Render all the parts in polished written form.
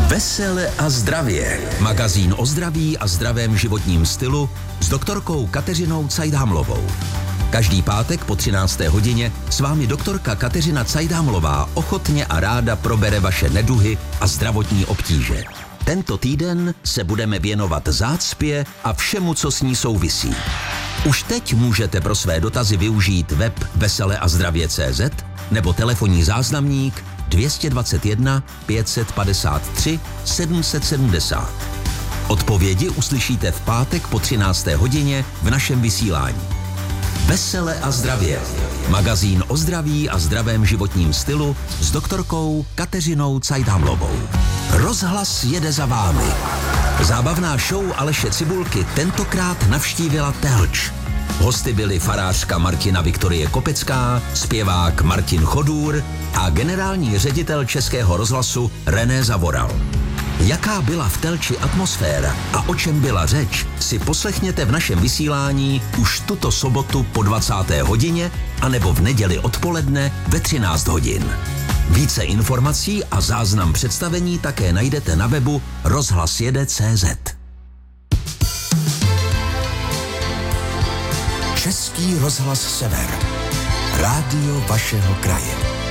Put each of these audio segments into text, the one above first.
Vesele a zdravě. Magazín o zdraví a zdravém životním stylu s doktorkou Kateřinou Cajdhamlovou. Každý pátek po 13. hodině s vámi doktorka Kateřina Cajdhamlová ochotně a ráda probere vaše neduhy a zdravotní obtíže. Tento týden se budeme věnovat zácpě a všemu, co s ní souvisí. Už teď můžete pro své dotazy využít web veseleazdravě.cz nebo telefonní záznamník 221 553 770. Odpovědi uslyšíte v pátek po 13. hodině v našem vysílání. Vesele a zdravě. Magazín o zdraví a zdravém životním stylu s doktorkou Kateřinou Cajdhamlovou. Rozhlas jede za vámi. Zábavná show Aleše Cibulky tentokrát navštívila Telč. Hosty byli farářka Martina Viktorie Kopecká, zpěvák Martin Chodůr a generální ředitel Českého rozhlasu René Zavoral. Jaká byla v Telči atmosféra a o čem byla řeč, si poslechněte v našem vysílání už tuto sobotu po 20. hodině anebo v neděli odpoledne ve 13 hodin. Více informací a záznam představení také najdete na webu rozhlasjede.cz. Český rozhlas Sever. Rádio vašeho kraje.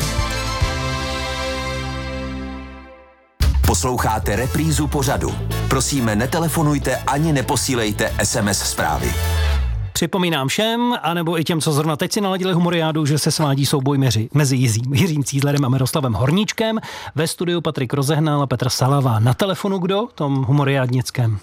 Posloucháte reprízu pořadu. Prosíme, netelefonujte ani neposílejte SMS zprávy. Připomínám všem, anebo i těm, co zrovna teď si naladili Humoriádu, že se svádí souboj mezi Jiřím Cízlerem a Miroslavem Horníčkem. Ve studiu Patrik Rozehnal a Petr Salava. Na telefonu kdo? Tom humoriádnickém.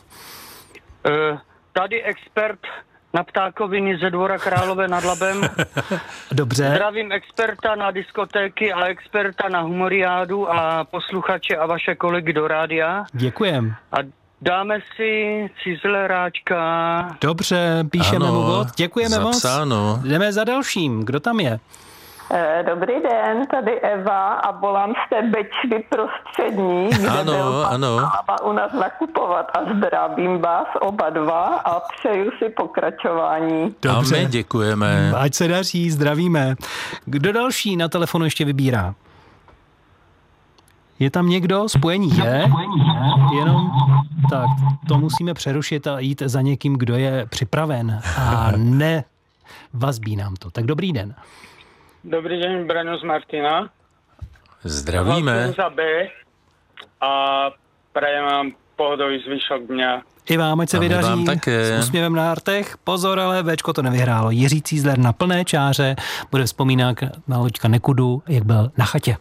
Tady expert na ptákoviny ze Dvora Králové nad Labem. Dobře. Zdravím experta na diskotéky a experta na humoriádu a posluchače a vaše kolegy do rádia. Děkujem. A dáme si Cizleráčka. Dobře, píšeme mu bod. Děkujeme zapsáno. moc. Jdeme za dalším. Kdo tam je? Dobrý den, tady Eva a volám z té Bečvy prostřední, kde byl pan Salava u nás nakupovat a zdravím vás oba dva a přeju si pokračování. Dobře. A my děkujeme. Ať se daří, zdravíme. Kdo další na telefonu ještě vybírá? Je tam někdo? Spojení je? Jenom tak, to musíme přerušit a jít za někým, kdo je připraven a ne vazbí nám to. Tak dobrý den. Dobrý den, Braňo z Martina. Zdravíme. Hlasujem za B a prajem vám pohodový zvyšok dňa. I vám, ať se vydaří s úsměvem na rtech. Pozor, ale Véčko to nevyhrálo. Jiří Cízler na plné čáře bude vzpomínat na Loďka Nekudu, jak byl na chatě.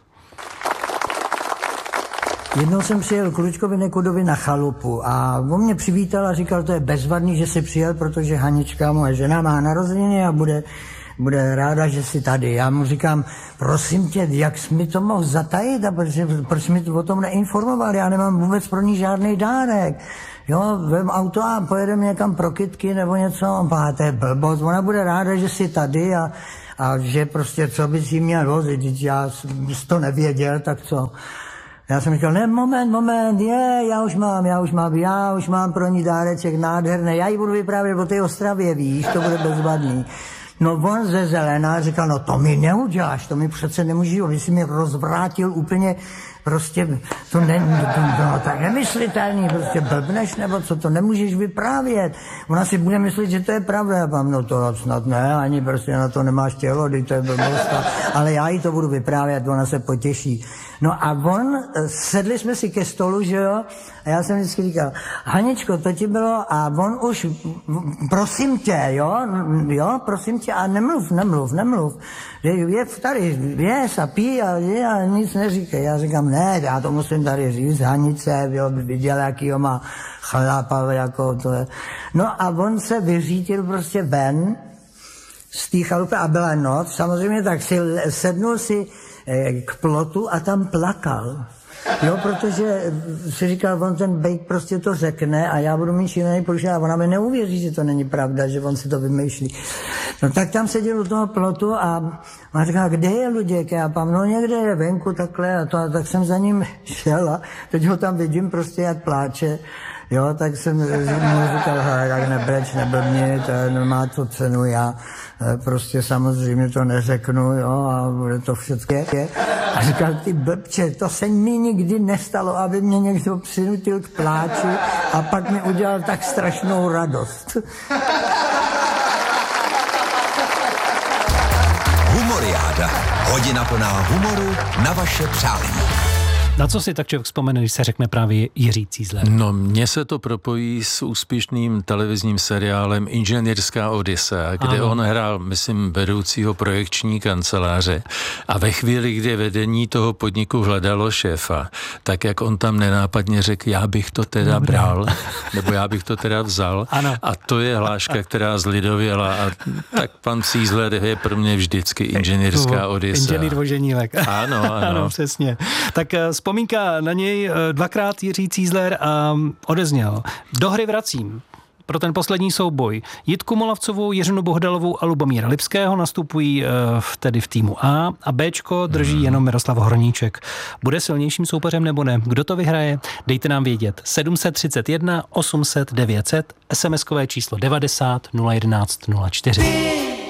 Jednou jsem přijel k Luďkovi Nekudovi na chalupu a on mě přivítal a říkal, to je bezvadný, že jsi přijel, protože Hanička, moje žena, má narozeniny a bude ráda, že jsi tady. Já mu říkám, prosím tě, jak jsi mi to mohl zatajit a proč mi o tom neinformoval, já nemám vůbec pro ní žádný dárek. Jo, vem auto a pojedeme někam pro kytky nebo něco, a to je blbost, ona bude ráda, že jsi tady a že prostě, co bys jí měl vozit, já jsem to nevěděl, tak co. Já jsem říkal, ne, moment, já už mám pro ní dáreček nádherný, já jí budu vyprávět o té Ostravě, víš, to bude bezvadný. No on ze Zelená říkal, no to mi neuděláš, to mi přece nemůžeš, vy jsi mi rozvrátil úplně, prostě to tak nemyslitelný, prostě blbneš, nebo co, to nemůžeš vyprávět. Ona si bude myslet, že to je pravda, já vám, no to snad ne, ani prostě na to nemáš tělo, teď to je blbost, ale já jí to budu vyprávět, ona se potěší. No a sedli jsme si ke stolu, že jo, a já jsem vždycky říkal, Haničko, to ti bylo, a on už, prosím tě, jo, prosím tě, a nemluv, je tady, věz a pí a nic neříkej. Já říkám, ne, já to musím tady říct, Hanice, jo, by viděl, jakýho má chlapa, jako to je. No a on se vyřítil prostě ven z té chalupy a byla noc, samozřejmě, tak sednul si k plotu a tam plakal. Jo, protože si říkal, on ten bejk prostě to řekne a já budu mít šílený porušení a ona mi neuvěří, že to není pravda, že on si to vymýšlí. No tak tam seděl u toho plotu a on říkal, kde je Luděk? Já pám, no někde je venku takhle a tak jsem za ním šel a teď ho tam vidím prostě, jak pláče. Jo, tak jsem mu říkal, tak nebreč, neblbni, to nemá to cenu, já prostě samozřejmě to neřeknu, jo, a bude to všechno. A říkal, ty blbče, to se mi nikdy nestalo, aby mě někdo přinutil k pláči a pak mi udělal tak strašnou radost. Humoriáda. Hodina plná humoru na vaše přání. Na co si tak člověk vzpomene, když se řekne právě Jiří Cízler? No, mně se to propojí s úspěšným televizním seriálem Inženýrská Odyssea, kde on hrál, myslím, vedoucího projekční kanceláře. A ve chvíli, kdy vedení toho podniku hledalo šéfa, tak jak on tam nenápadně řekl, já bych to teda bral, nebo já bych to teda vzal. Ano. A to je hláška, která zlidověla. A tak pan Cízler je pro mě vždycky Inženýrská Odyssea. Inženýr Voženílek. Ano. Ano, přesně. Tak vzpomínka na něj dvakrát Jiří Cízler a odezněl. Do hry vracím. Pro ten poslední souboj Jitku Molavcovou, Jiřinu Bohdalovou a Lubomíra Lipského nastupují tedy v týmu A a Bčko drží jenom Miroslav Horníček. Bude silnějším soupeřem nebo ne? Kdo to vyhraje? Dejte nám vědět. 731 800 900, SMS-kové číslo 90 011 04.